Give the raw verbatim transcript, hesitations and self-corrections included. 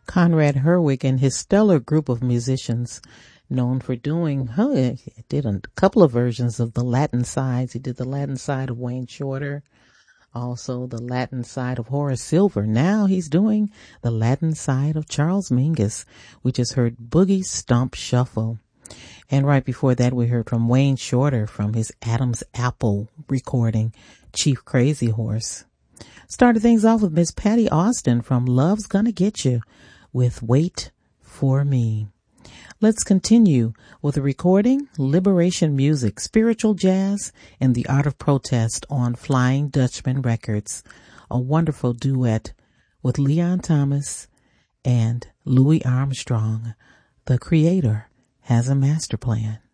Conrad Herwig and his stellar group of musicians, known for doing, oh, he did a couple of versions of the Latin sides. He did the Latin side of Wayne Shorter, also the Latin side of Horace Silver. Now he's doing the Latin side of Charles Mingus. We just heard Boogie Stomp Shuffle. And right before that, we heard from Wayne Shorter from his Adam's Apple recording, Chief Crazy Horse. Started things off with Miss Patty Austin from Love's Gonna Get You with Wait for Me. Let's continue with a recording, Liberation Music, Spiritual Jazz, and the Art of Protest on Flying Dutchman Records. A wonderful duet with Leon Thomas and Louis Armstrong. The Creator has a master plan.